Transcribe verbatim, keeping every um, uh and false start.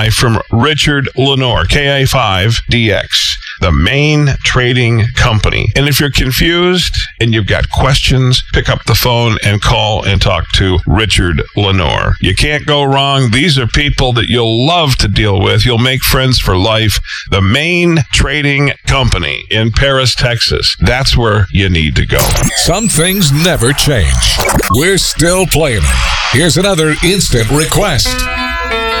from Richard Lenore, K A five D X, the main trading company. And if you're confused and you've got questions, pick up the phone and call and talk to Richard Lenore. You can't go wrong. These are people that you'll love to deal with. You'll make friends for life. The main trading company in Paris, Texas. That's where you need to go. Some things never change. We're still playing them. Here's another instant request.